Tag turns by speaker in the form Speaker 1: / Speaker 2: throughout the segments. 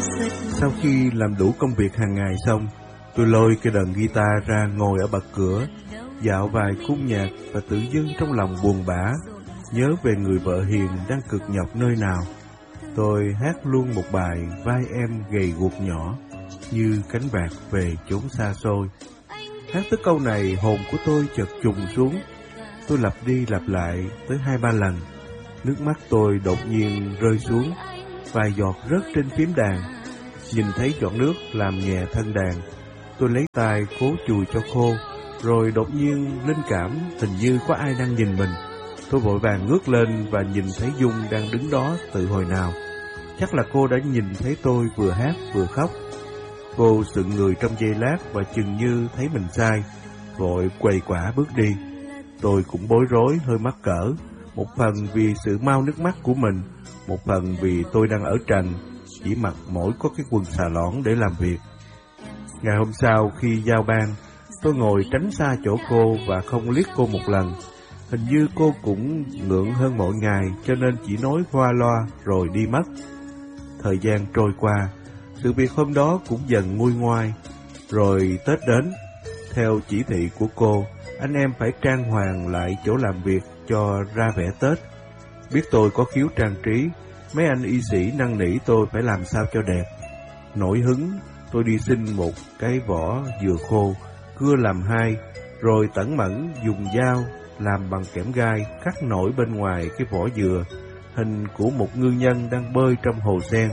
Speaker 1: Sau khi làm đủ công việc hàng ngày xong, tôi lôi cái đờn guitar ra ngồi ở bậc cửa, dạo vài khúc nhạc và tự dưng trong lòng buồn bã, nhớ về người vợ hiền đang cực nhọc nơi nào. Tôi hát luôn một bài Vai em gầy guộc nhỏ, như cánh bạc về chốn xa xôi. Hát tới câu này hồn của tôi chợt trùng xuống. Tôi lặp đi lặp lại tới 2-3 lần. Nước mắt tôi đột nhiên rơi xuống, vài giọt rớt trên phím đàn. Nhìn thấy giọt nước làm nhẹ thân đàn, tôi lấy tay cố chùi cho khô. Rồi đột nhiên linh cảm hình như có ai đang nhìn mình. Tôi vội vàng ngước lên và nhìn thấy Dung đang đứng đó từ hồi nào. Chắc là cô đã nhìn thấy tôi vừa hát vừa khóc. Cô sững người trong giây lát và chừng như thấy mình sai, vội quầy quả bước đi. Tôi cũng bối rối hơi mắc cỡ, một phần vì sự mau nước mắt của mình, một phần vì tôi đang ở trần, chỉ mặc mỗi có cái quần xà lõn để làm việc. Ngày hôm sau khi giao ban, tôi ngồi tránh xa chỗ cô và không liếc cô một lần. Hình như cô cũng ngượng hơn mọi ngày, cho nên chỉ nói qua loa rồi đi mất. Thời gian trôi qua, sự việc hôm đó cũng dần nguôi ngoai. Rồi Tết đến, theo chỉ thị của cô, anh em phải trang hoàng lại chỗ làm việc cho ra vẻ Tết. Biết tôi có khiếu trang trí, mấy anh y sĩ năn nỉ tôi phải làm sao cho đẹp. Nổi hứng, tôi đi xin một cái vỏ dừa khô, cưa làm hai, rồi tẩn mẫn dùng dao làm bằng kẽm gai cắt nổi bên ngoài cái vỏ dừa, hình của một ngư nhân đang bơi trong hồ sen.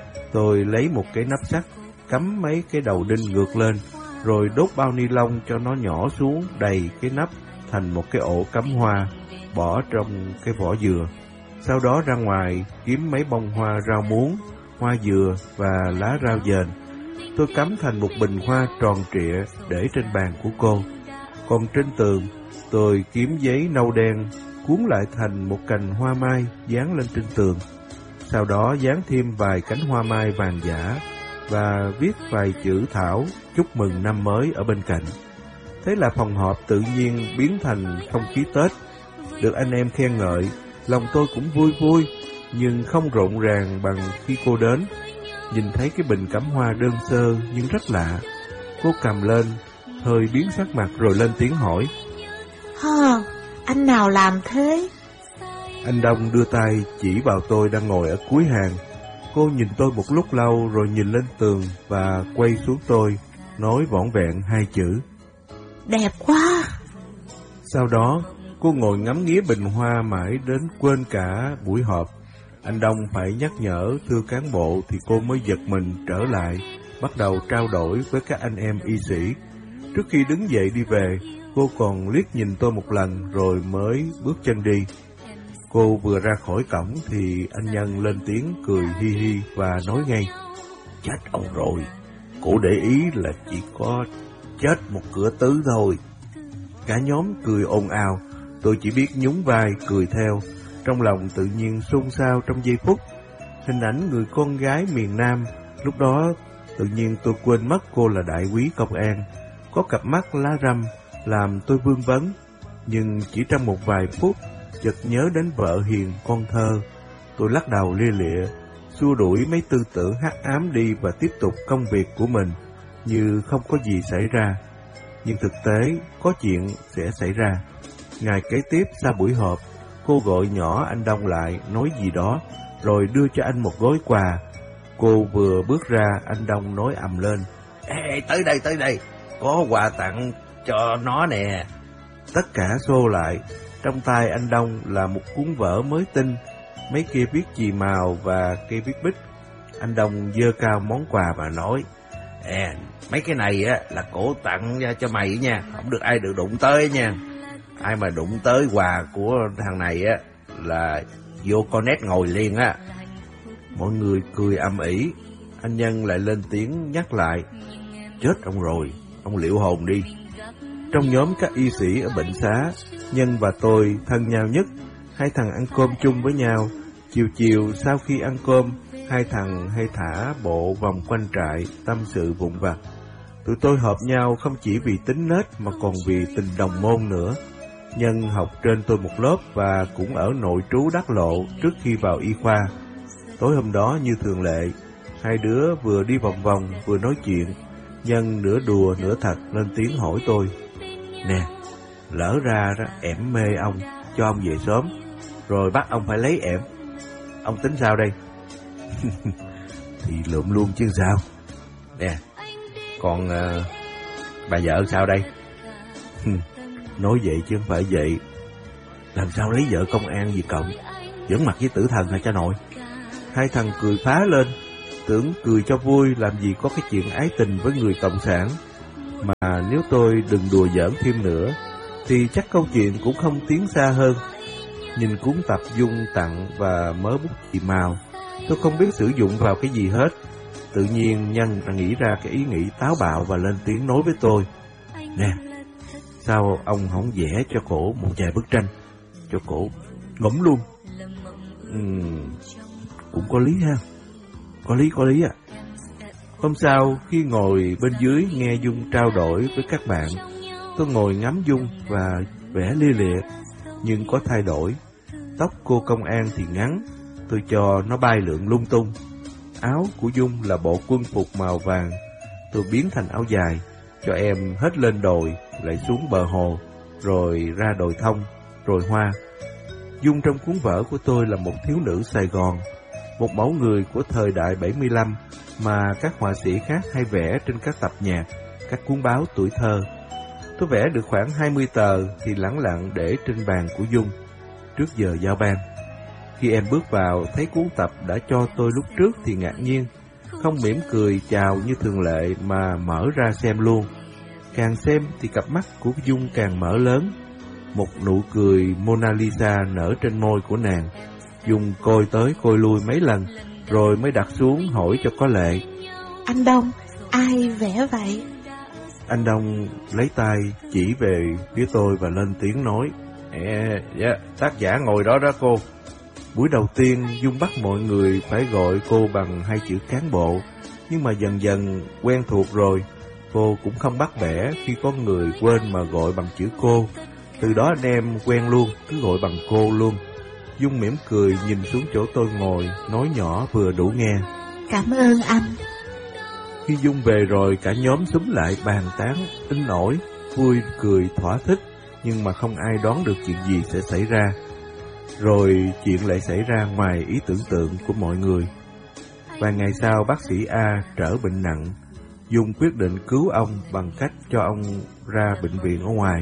Speaker 1: Tôi lấy một cái nắp sắt, cắm mấy cái đầu đinh ngược lên, rồi đốt bao ni lông cho nó nhỏ xuống đầy cái nắp thành một cái ổ cắm hoa, bỏ trong cái vỏ dừa. Sau đó ra ngoài kiếm mấy bông hoa rau muống, hoa dừa và lá rau dền. Tôi cắm thành một bình hoa tròn trịa để trên bàn của cô. Còn trên tường, tôi kiếm giấy nâu đen, cuốn lại thành một cành hoa mai dán lên trên tường. Sau đó dán thêm vài cánh hoa mai vàng giả và viết vài chữ thảo chúc mừng năm mới ở bên cạnh. Thế là phòng họp tự nhiên biến thành không khí Tết. Được anh em khen ngợi, lòng tôi cũng vui vui, nhưng không rộn ràng bằng khi cô đến. Nhìn thấy cái bình cắm hoa đơn sơ nhưng rất lạ. Cô cầm lên, hơi biến sắc mặt rồi lên tiếng hỏi:
Speaker 2: Anh nào làm thế?
Speaker 1: Anh Đông đưa tay chỉ vào tôi đang ngồi ở cuối hàng. Cô nhìn tôi một lúc lâu rồi nhìn lên tường và quay xuống tôi, nói vỏn vẹn hai chữ:
Speaker 2: Đẹp quá.
Speaker 1: Sau đó, cô ngồi ngắm nghía bình hoa mãi đến quên cả buổi họp. Anh Đông phải nhắc nhở thưa cán bộ thì cô mới giật mình trở lại, bắt đầu trao đổi với các anh em y sĩ. Trước khi đứng dậy đi về, cô còn liếc nhìn tôi một lần rồi mới bước chân đi. Cô vừa ra khỏi cổng thì anh Nhân lên tiếng cười hi hi và nói ngay: Chết ông rồi, cô để ý là chỉ có chết một cửa tứ thôi. Cả nhóm cười ồn ào, tôi chỉ biết nhún vai cười theo. Trong lòng tự nhiên xôn xao trong giây phút. Hình ảnh người con gái miền Nam, lúc đó tự nhiên tôi quên mất cô là đại úy công an. Có cặp mắt lá răm làm tôi vương vấn, nhưng chỉ trong một vài phút chợt nhớ đến vợ hiền con thơ. Tôi lắc đầu lia lịa, xua đuổi mấy tư tưởng hắc ám đi và tiếp tục công việc của mình như không có gì xảy ra. Nhưng thực tế có chuyện sẽ xảy ra. Ngày kế tiếp sau buổi họp, cô gọi nhỏ anh Đông lại nói gì đó, rồi đưa cho anh một gói quà. Cô vừa bước ra, anh Đông nói ầm lên: Ê, tới đây, có quà tặng cho nó nè. Tất cả xô lại. Trong tay anh Đông là một cuốn vở mới tinh, mấy kia viết chì màu và kia viết bích. Anh Đông giơ cao món quà và nói: Mấy cái này á là cổ tặng cho mày nha, không được ai được đụng tới nha. Ai mà đụng tới quà của thằng này á là vô con nét ngồi liền á. Mọi người cười ầm ĩ. Anh Nhân lại lên tiếng nhắc lại: Chết ông rồi, ông liệu hồn đi. Trong nhóm các y sĩ ở bệnh xá, Nhân và tôi thân nhau nhất. Hai thằng ăn cơm chung với nhau. Chiều sau khi ăn cơm, hai thằng hay thả bộ vòng quanh trại tâm sự vụn vặt. Tụi tôi hợp nhau không chỉ vì tính nết mà còn vì tình đồng môn nữa. Nhân học trên tôi một lớp và cũng ở nội trú Đắc Lộ trước khi vào y khoa. Tối hôm đó như thường lệ, Hai đứa vừa đi vòng vòng vừa nói chuyện. Nhân nửa đùa nửa thật lên tiếng hỏi tôi: "Nè, lỡ ra đó ẻm mê ông, cho ông về sớm, rồi bắt ông phải lấy ẻm, ông tính sao đây?" "Thì lượm luôn chứ sao. Nè, còn bà vợ sao đây?" "Nói vậy chứ không phải vậy. Làm sao lấy vợ công an gì cộng, giỡn mặt với tử thần hả cha nội?" Hai thằng cười phá lên, tưởng cười cho vui, làm gì có cái chuyện ái tình với người cộng sản. Mà nếu tôi đừng đùa giỡn thêm nữa, thì chắc câu chuyện cũng không tiến xa hơn. Nhìn cuốn tập Dung tặng và mớ bút chì màu, tôi không biết sử dụng vào cái gì hết. Tự nhiên Nhân đã nghĩ ra cái ý nghĩ táo bạo và lên tiếng nói với tôi: "Nè, sao ông không vẽ cho cổ một vài bức tranh, cho cổ ngẫm luôn?" Cũng có lý ha. Có lý à. Hôm sau, khi ngồi bên dưới nghe Dung trao đổi với các bạn, tôi ngồi ngắm Dung và vẽ lia lịa, nhưng có thay đổi. Tóc cô công an thì ngắn, tôi cho nó bay lượn lung tung. Áo của Dung là bộ quân phục màu vàng, tôi biến thành áo dài, cho em hết lên đồi, lại xuống bờ hồ, rồi ra đồi thông, rồi hoa. Dung trong cuốn vở của tôi là một thiếu nữ Sài Gòn, một mẫu người của thời đại 75 mà các họa sĩ khác hay vẽ trên các tập nhạc, các cuốn báo tuổi thơ. Tôi vẽ được khoảng 20 tờ thì lẳng lặng để trên bàn của Dung, trước giờ giao ban. Khi em bước vào thấy cuốn tập đã cho tôi lúc trước thì ngạc nhiên, không mỉm cười chào như thường lệ mà mở ra xem luôn. Càng xem thì cặp mắt của Dung càng mở lớn, một nụ cười Mona Lisa nở trên môi của nàng. Dung coi tới coi lui mấy lần, rồi mới đặt xuống hỏi cho có lệ:
Speaker 2: "Anh Đông, ai vẽ vậy?"
Speaker 1: Anh Đông lấy tay chỉ về phía tôi và lên tiếng nói: Tác giả ngồi đó đó cô." Buổi đầu tiên Dung bắt mọi người phải gọi cô bằng hai chữ cán bộ, nhưng mà dần dần quen thuộc rồi. Cô cũng không bắt bẻ khi có người quên mà gọi bằng chữ cô. Từ đó anh em quen luôn, cứ gọi bằng cô luôn. Dung mỉm cười nhìn xuống chỗ tôi ngồi, nói nhỏ vừa đủ nghe:
Speaker 2: "Cảm ơn anh."
Speaker 1: Khi Dung về rồi, cả nhóm xúm lại bàn tán in ỏi, vui cười thỏa thích, nhưng mà không ai đoán được chuyện gì sẽ xảy ra. Rồi chuyện lại xảy ra ngoài ý tưởng tượng của mọi người. Vài ngày sau, bác sĩ A trở bệnh nặng. Dung quyết định cứu ông bằng cách cho ông ra bệnh viện ở ngoài.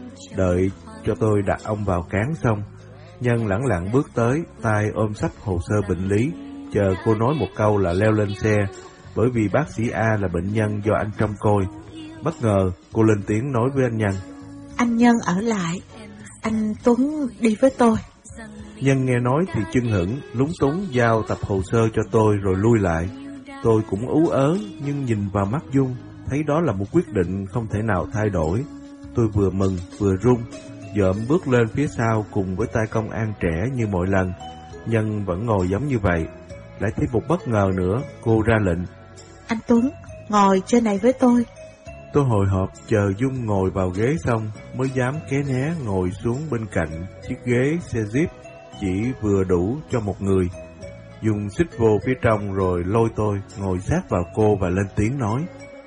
Speaker 1: Đợi cho tôi đặt ông vào cáng xong, Nhân lẳng lặng bước tới, tay ôm sắp hồ sơ bệnh lý, chờ cô nói một câu là leo lên xe, bởi vì bác sĩ A là bệnh nhân do anh trông coi. Bất ngờ, cô lên tiếng nói với anh Nhân:
Speaker 2: "Anh Nhân ở lại, anh Tuấn đi với tôi."
Speaker 1: Nhân nghe nói thì chưng hửng, lúng túng giao tập hồ sơ cho tôi rồi lui lại. Tôi cũng ú ớ, nhưng nhìn vào mắt Dung, thấy đó là một quyết định không thể nào thay đổi. Tôi vừa mừng vừa run, dợm bước lên phía sau cùng với tay công an trẻ như mọi lần. Nhân vẫn ngồi giống như vậy. Lại thấy một bất ngờ nữa, cô ra lệnh:
Speaker 2: "Anh Tuấn, ngồi trên này với tôi."
Speaker 1: Tôi hồi hộp chờ Dung ngồi vào ghế xong mới dám ké né ngồi xuống bên cạnh chiếc ghế xe Jeep chỉ vừa đủ cho một người. Dung xích vô phía trong rồi lôi tôi ngồi sát vào cô và lên tiếng nói: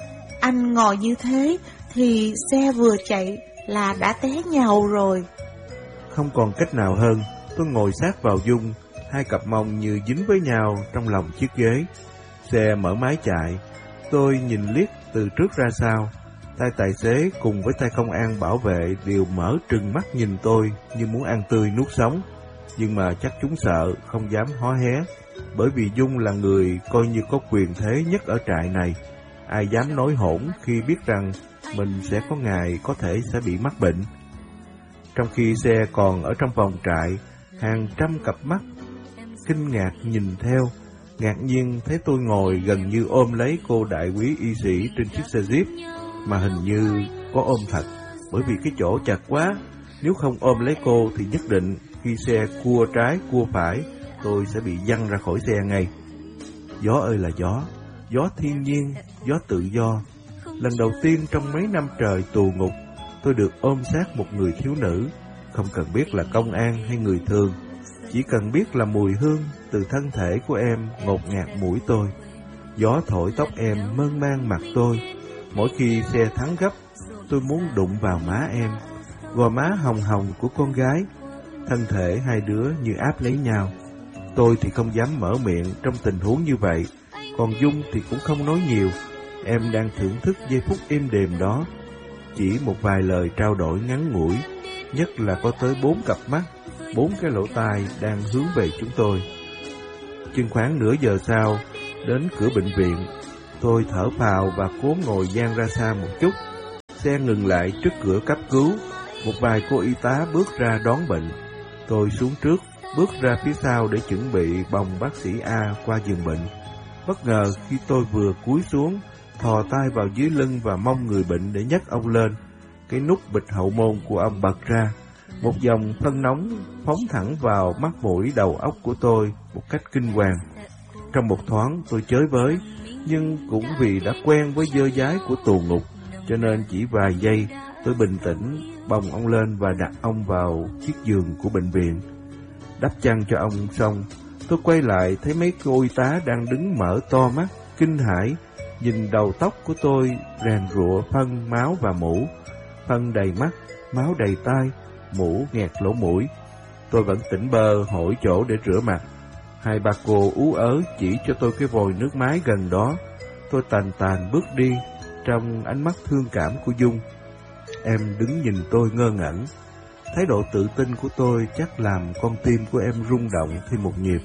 Speaker 2: "Anh ngồi như thế thì xe vừa chạy là đã té nhau rồi."
Speaker 1: Không còn cách nào hơn, tôi ngồi sát vào Dung, hai cặp mông như dính với nhau trong lòng chiếc ghế. Xe mở máy chạy, tôi nhìn liếc từ trước ra sau. Tay tài xế cùng với tay công an bảo vệ đều mở trừng mắt nhìn tôi như muốn ăn tươi nuốt sống. Nhưng mà chắc chúng sợ, không dám hó hé, bởi vì Dung là người coi như có quyền thế nhất ở trại này. Ai dám nói hỗn khi biết rằng mình sẽ có ngày có thể sẽ bị mắc bệnh. Trong khi xe còn ở trong vòng trại, hàng trăm cặp mắt kinh ngạc nhìn theo, ngạc nhiên thấy tôi ngồi gần như ôm lấy cô đại quý y sĩ trên chiếc xe Jeep, mà hình như có ôm thật, bởi vì cái chỗ chặt quá. Nếu không ôm lấy cô thì nhất định khi xe cua trái cua phải, tôi sẽ bị văng ra khỏi xe ngay. Gió ơi là gió, gió thiên nhiên, gió tự do. Lần đầu tiên trong mấy năm trời tù ngục, tôi được ôm sát một người thiếu nữ, không cần biết là công an hay người thường, chỉ cần biết là mùi hương từ thân thể của em ngột ngạt mũi tôi. Gió thổi tóc em mơn man mặt tôi. Mỗi khi xe thắng gấp, tôi muốn đụng vào má em, gò má hồng hồng của con gái. Thân thể hai đứa như áp lấy nhau. Tôi thì không dám mở miệng trong tình huống như vậy, còn Dung thì cũng không nói nhiều. Em đang thưởng thức giây phút êm đềm đó. Chỉ một vài lời trao đổi ngắn ngủi, nhất là có tới 4 cặp mắt, 4 cái lỗ tai đang hướng về chúng tôi. Chừng khoảng nửa giờ sau, đến cửa bệnh viện, tôi thở phào và cố ngồi dang ra xa một chút. Xe ngừng lại trước cửa cấp cứu, một vài cô y tá bước ra đón bệnh. Tôi xuống trước, bước ra phía sau để chuẩn bị bồng bác sĩ A qua giường bệnh. Bất ngờ khi tôi vừa cúi xuống, thò tay vào dưới lưng và mông người bệnh để nhấc ông lên, cái nút bịch hậu môn của ông bật ra. Một dòng phân nóng phóng thẳng vào mắt mũi đầu óc của tôi một cách kinh hoàng. Trong một thoáng tôi chới với, nhưng cũng vì đã quen với dơ dái của tù ngục, cho nên chỉ vài giây tôi bình tĩnh bồng ông lên và đặt ông vào chiếc giường của bệnh viện. Đắp chăn cho ông xong, tôi quay lại thấy mấy cô y tá đang đứng mở to mắt, kinh hãi, nhìn đầu tóc của tôi ràn rụa phân, máu và mũ. Phân đầy mắt, máu đầy tai, mũ nghẹt lỗ mũi. Tôi vẫn tỉnh bơ hỏi chỗ để rửa mặt. Hai bà cô ú ớ chỉ cho tôi cái vòi nước máy gần đó. Tôi tàn tàn bước đi, trong ánh mắt thương cảm của Dung. Em đứng nhìn tôi ngơ ngẩn. Thái độ tự tin của tôi chắc làm con tim của em rung động thêm một nhịp.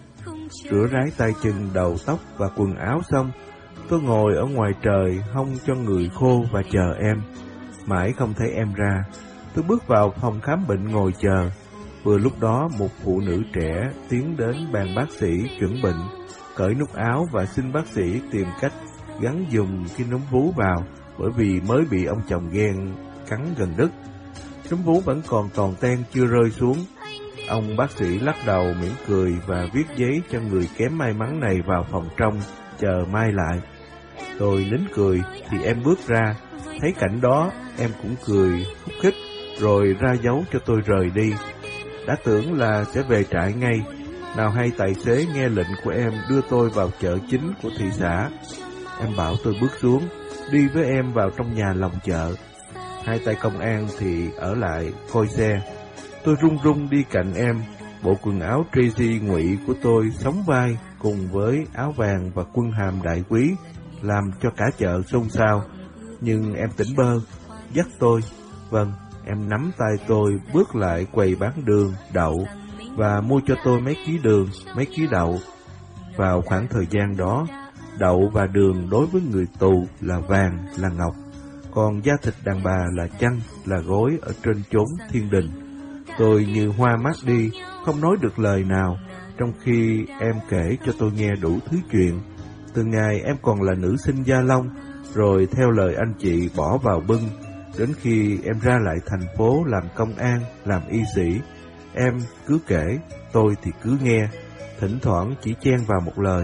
Speaker 1: Rửa ráy tay chân, đầu tóc và quần áo xong, tôi ngồi ở ngoài trời hong cho người khô và chờ em. Mãi không thấy em ra, tôi bước vào phòng khám bệnh ngồi chờ. Vừa lúc đó một phụ nữ trẻ tiến đến bàn bác sĩ chuẩn bệnh, cởi nút áo và xin bác sĩ tìm cách gắn dùng cái núm vú vào, bởi vì mới bị ông chồng ghen cắn gần đứt. Núm vú vẫn còn toàn ten chưa rơi xuống. Ông bác sĩ lắc đầu mỉm cười và viết giấy cho người kém may mắn này vào phòng trong, chờ mai lại. Tôi nín cười thì em bước ra, thấy cảnh đó em cũng cười khúc khích, rồi ra dấu cho tôi rời đi. Đã tưởng là sẽ về trại ngay, nào hay tài xế nghe lệnh của em đưa tôi vào chợ chính của thị xã. Em bảo tôi bước xuống, đi với em vào trong nhà lòng chợ. Hai tay công an thì ở lại coi xe. Tôi run run đi cạnh em, bộ quần áo Tracy ngụy của tôi sóng vai cùng với áo vàng và quân hàm đại quý, làm cho cả chợ xôn xao. Nhưng em tỉnh bơ, dắt tôi. Vâng, em nắm tay tôi bước lại quầy bán đường, đậu và mua cho tôi mấy ký đường, mấy ký đậu. Vào khoảng thời gian đó, đậu và đường đối với người tù là vàng, là ngọc, còn da thịt đàn bà là chăn, là gối ở trên chốn thiên đình. Tôi như hoa mắt đi, không nói được lời nào, trong khi em kể cho tôi nghe đủ thứ chuyện. Từ ngày em còn là nữ sinh Gia Long, rồi theo lời anh chị bỏ vào bưng, đến khi em ra lại thành phố làm công an, làm y sĩ. Em cứ kể, tôi thì cứ nghe, thỉnh thoảng chỉ chen vào một lời.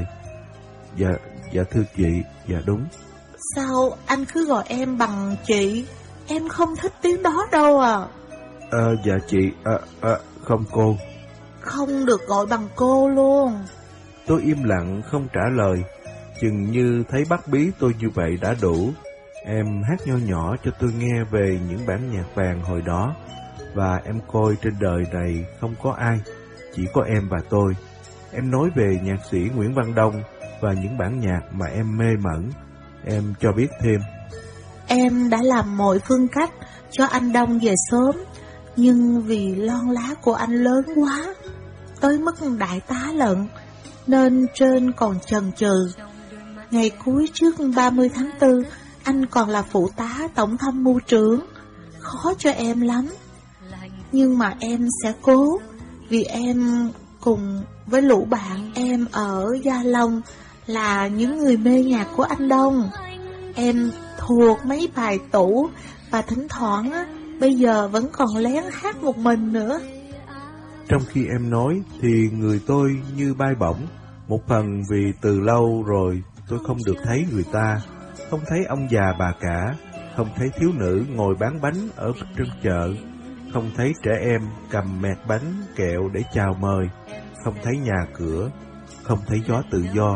Speaker 1: Dạ thưa chị, dạ đúng.
Speaker 2: Sao anh cứ gọi em bằng chị? Em không thích tiếng đó đâu à.
Speaker 1: Dạ chị, không cô.
Speaker 2: Không được gọi bằng cô luôn.
Speaker 1: Tôi im lặng không trả lời, chừng như thấy bắt bí tôi như vậy đã đủ. Em hát nho nhỏ cho tôi nghe về những bản nhạc vàng hồi đó, và em coi trên đời này không có ai, chỉ có em và tôi. Em nói về nhạc sĩ Nguyễn Văn Đông và những bản nhạc mà em mê mẩn. Em cho biết thêm.
Speaker 2: Em đã làm mọi phương cách cho anh Đông về sớm, nhưng vì lon lá của anh lớn quá, tới mức đại tá lận, nên trên còn chần chừ. Ngày cuối trước 30 tháng 4, anh còn là phụ tá tổng tham mưu trưởng, khó cho em lắm. Nhưng mà em sẽ cố, vì em cùng với lũ bạn em ở Gia Long là những người mê nhạc của anh Đông. Em thuộc mấy bài tủ, và thỉnh thoảng bây giờ vẫn còn lén hát một mình nữa.
Speaker 1: Trong khi em nói thì người tôi như bay bổng. Một phần vì từ lâu rồi tôi không được thấy người ta, không thấy ông già bà cả, không thấy thiếu nữ ngồi bán bánh ở trên chợ, không thấy trẻ em cầm mẹt bánh kẹo để chào mời, không thấy nhà cửa, không thấy gió tự do,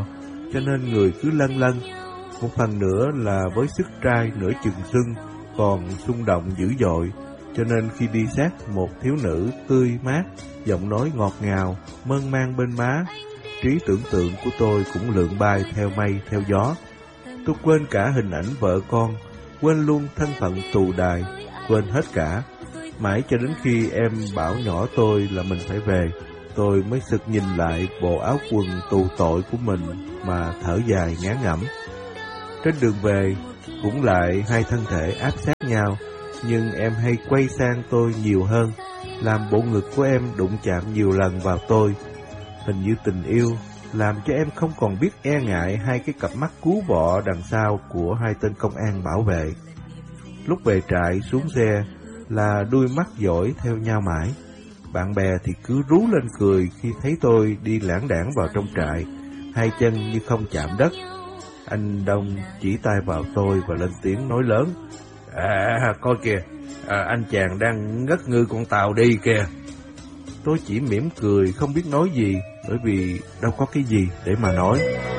Speaker 1: cho nên người cứ lân lân. Một phần nữa là với sức trai nửa chừng sưng, còn xung động dữ dội, cho nên khi đi sát một thiếu nữ tươi mát, giọng nói ngọt ngào, mơn man bên má, trí tưởng tượng của tôi cũng lượn bay theo mây theo gió. Tôi quên cả hình ảnh vợ con, quên luôn thân phận tù đài, quên hết cả. Mãi cho đến khi em bảo nhỏ tôi là mình phải về, tôi mới sực nhìn lại bộ áo quần tù tội của mình mà thở dài ngán ngẩm. Trên đường về, cũng lại hai thân thể áp sát nhau, nhưng em hay quay sang tôi nhiều hơn, làm bộ ngực của em đụng chạm nhiều lần vào tôi. Hình như tình yêu làm cho em không còn biết e ngại hai cái cặp mắt cú bọ đằng sau của hai tên công an bảo vệ. Lúc về trại xuống xe là đuôi mắt dõi theo nhau mãi. Bạn bè thì cứ rú lên cười khi thấy tôi đi lãng đãng vào trong trại, hai chân như không chạm đất. Anh Đông chỉ tay vào tôi và lên tiếng nói lớn: Coi kìa, anh chàng đang ngất ngư con tàu đi kìa. Tôi chỉ mỉm cười không biết nói gì, bởi vì đâu có cái gì để mà nói.